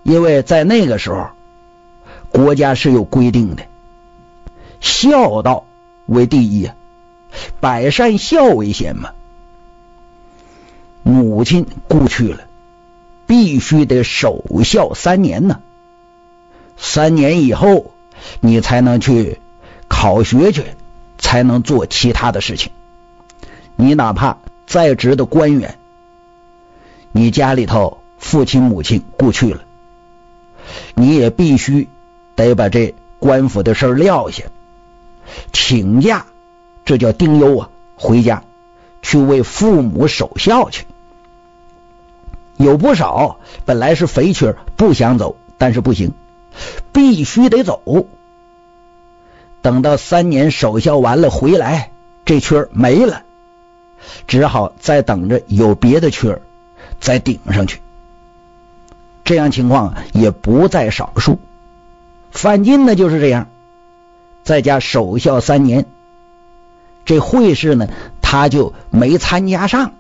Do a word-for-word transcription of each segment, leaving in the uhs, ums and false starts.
因为在那个时候国家是有规定的，孝道为第一啊，百善孝为先嘛。母亲故去了，必须得守孝三年呢。三年以后你才能去考学去，才能做其他的事情。你哪怕在职的官员，你家里头父亲母亲故去了，你也必须得把这官府的事撂下，请假，这叫丁忧啊，回家去为父母守孝去。有不少本来是肥缺不想走，但是不行，必须得走。等到三年守孝完了回来，这缺没了，只好再等着有别的缺再顶上去。这样情况也不在少数。范进呢就是这样，在家守孝三年，这会试呢他就没参加上。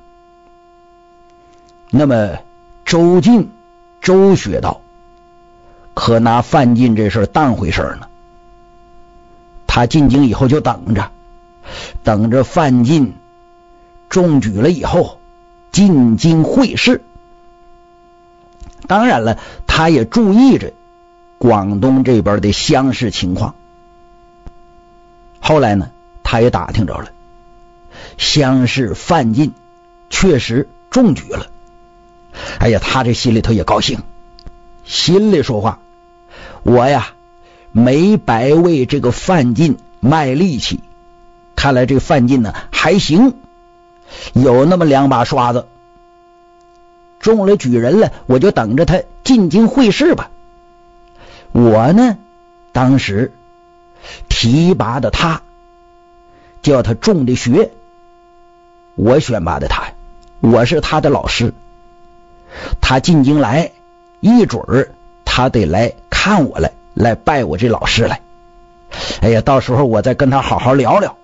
那么周进周学道可拿范进这事当回事呢。他进京以后就等着等着范进中举了以后进京会试。当然了，他也注意着广东这边的乡试情况。后来呢，他也打听着了，乡试范进确实中举了。哎呀，他这心里头也高兴，心里说话，我呀没白为这个范进卖力气，看来这个范进呢还行，有那么两把刷子，中了举人了，我就等着他进京会试吧。我呢当时提拔的他，叫他中的学，我选拔的他，我是他的老师，他进京来一准儿他得来看我来，来拜我这老师来。哎呀，到时候我再跟他好好聊聊。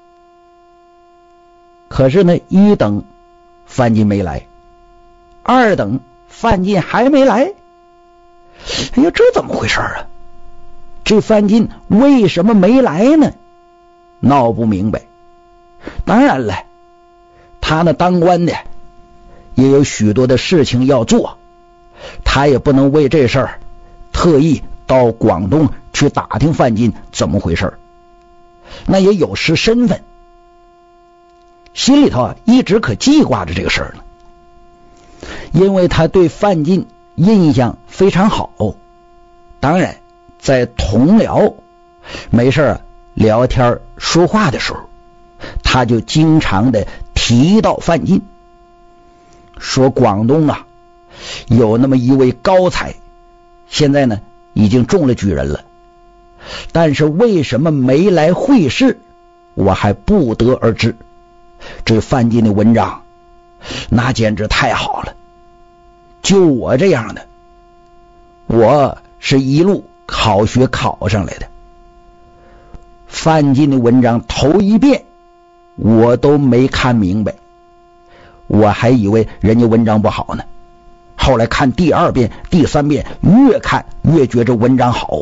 可是呢，一等范进没来，二等范进还没来。哎呀，这怎么回事啊？这范进为什么没来呢？闹不明白。当然了，他那当官的也有许多的事情要做，他也不能为这事儿特意到广东去打听范进怎么回事，那也有失身份，心里头啊一直可记挂着这个事儿呢。因为他对范进印象非常好，当然在同僚没事啊聊天说话的时候，他就经常的提到范进，说广东啊有那么一位高才，现在呢已经中了举人了，但是为什么没来会试，我还不得而知。这范进的文章那简直太好了，就我这样的，我是一路考学考上来的，范进的文章头一遍我都没看明白，我还以为人家文章不好呢，后来看第二遍第三遍，越看越觉着文章好。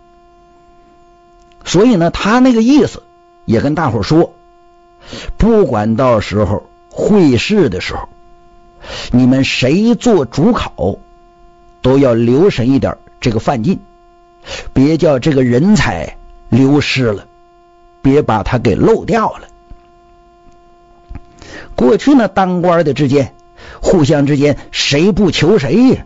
所以呢，他那个意思也跟大伙说，不管到时候会试的时候，你们谁做主考都要留神一点这个范进，别叫这个人才流失了，别把他给漏掉了。过去呢，当官的之间互相之间谁不求谁呀？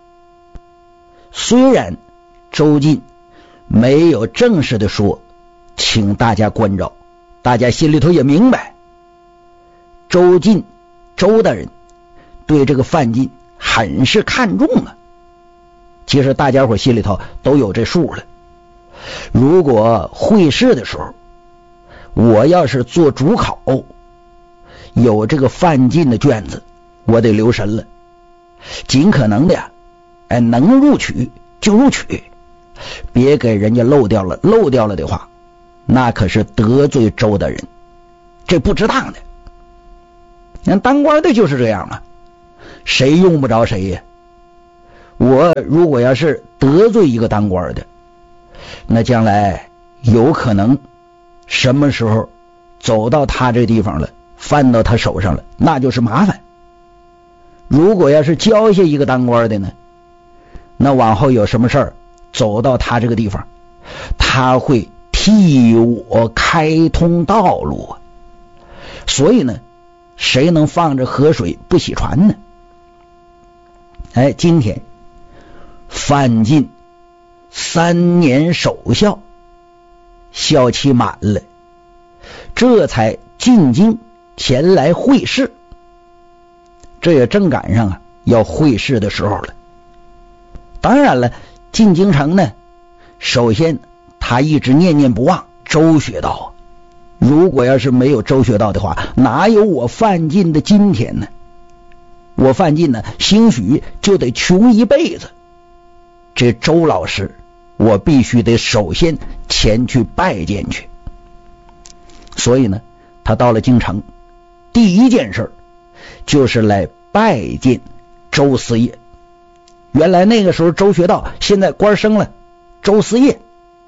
虽然周进没有正式的说请大家关照，大家心里头也明白，周进周大人对这个范进很是看重啊。其实大家伙心里头都有这数了。如果会试的时候我要是做主考，有这个范进的卷子，我得留神了，尽可能的呀，哎，能录取就录取，别给人家漏掉了，漏掉了的话，那可是得罪周大人，这不值当的。你看当官的就是这样啊，谁用不着谁呀？ 我如果要是得罪一个当官的，那将来有可能什么时候走到他这地方了，犯到他手上了，那就是麻烦。如果要是交下一个当官的呢，那往后有什么事儿走到他这个地方，他会替我开通道路啊。所以呢，谁能放着河水不洗船呢？哎，今天范进三年守孝，孝期满了，这才进京前来会试。这也正赶上啊要会试的时候了。当然了，进京城呢，首先他一直念念不忘周学道啊。如果要是没有周学道的话，哪有我范进的今天呢？我范进呢，兴许就得穷一辈子。这周老师，我必须得首先前去拜见去。所以呢，他到了京城，第一件事就是来拜见周思业。原来那个时候周学道，现在官升了，周思业。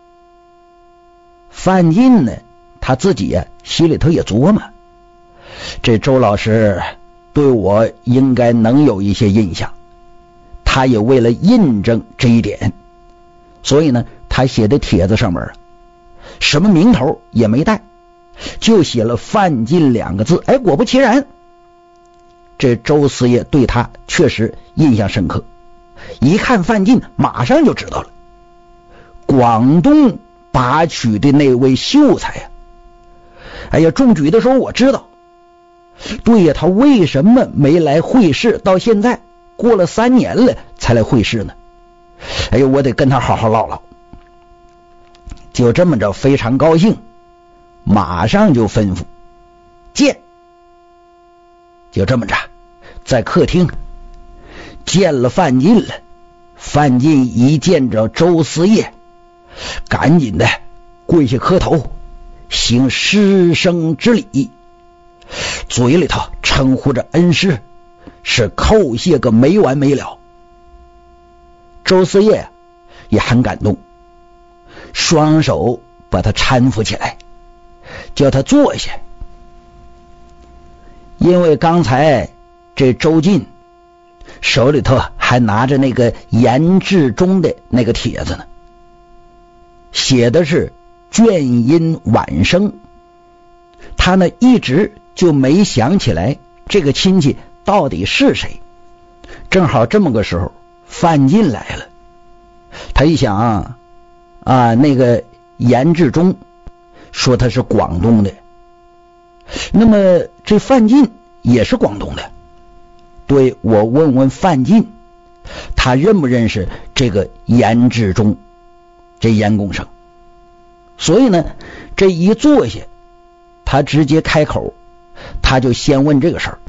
范进呢，他自己呀、啊、心里头也琢磨，这周老师对我应该能有一些印象。他也为了印证这一点，所以呢，他写的帖子上面什么名头也没带，就写了范进两个字。哎，果不其然，这周思业对他确实印象深刻。一看范进，马上就知道了，广东拔取的那位秀才呀、啊。哎呀，中举的时候我知道。对呀，他为什么没来会试？到现在过了三年了才来会试呢？哎呀，我得跟他好好唠唠。就这么着，非常高兴，马上就吩咐见。就这么着，在客厅见了范进了。范进一见着周思业，赶紧的跪下磕头，行师生之礼，嘴里头称呼着恩师，是叩谢个没完没了。周思业也很感动，双手把他搀扶起来，叫他坐下。因为刚才这周进手里头还拿着那个严志忠的那个帖子呢，写的是卷阴晚生，他呢一直就没想起来这个亲戚到底是谁。正好这么个时候，范进来了，他一想啊，啊那个严志忠说他是广东的，那么这范进也是广东的。对，我问问范进，他认不认识这个严志忠，这严公生。所以呢，这一坐下，他直接开口，他就先问这个事儿。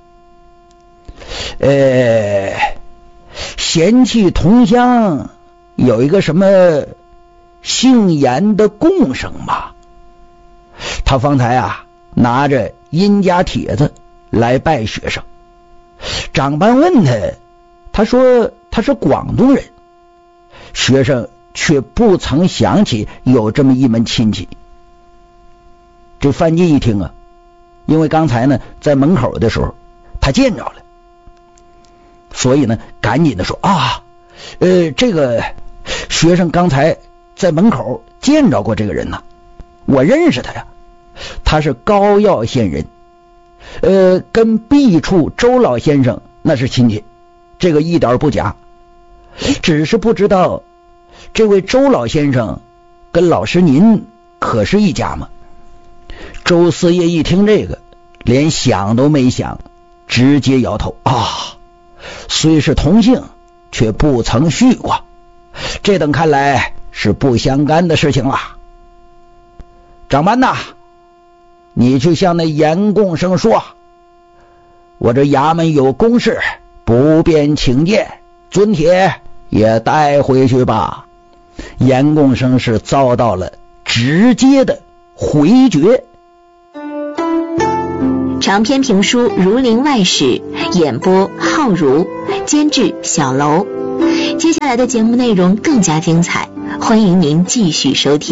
呃，嫌弃同乡有一个什么姓严的贡生吧？他方才啊拿着殷家帖子来拜学生。长班问他，他说他是广东人，学生却不曾想起有这么一门亲戚。这范进一听啊，因为刚才呢在门口的时候他见着了，所以呢赶紧的说啊，呃，这个学生刚才在门口见着过这个人呢，我认识他呀，他是高要县人。呃，跟毕处周老先生那是亲戚，这个一点不假。只是不知道这位周老先生跟老师您可是一家吗？周思业一听这个，连想都没想，直接摇头啊，虽是同姓，却不曾叙过，这等看来是不相干的事情了。长班呐，你去向那严贡生说，我这衙门有公事，不便请见，尊帖也带回去吧。严贡生是遭到了直接的回绝。 长篇评书《儒林外史》，演播浩如，监制小楼。 接下来的节目内容更加精彩，欢迎您继续收听。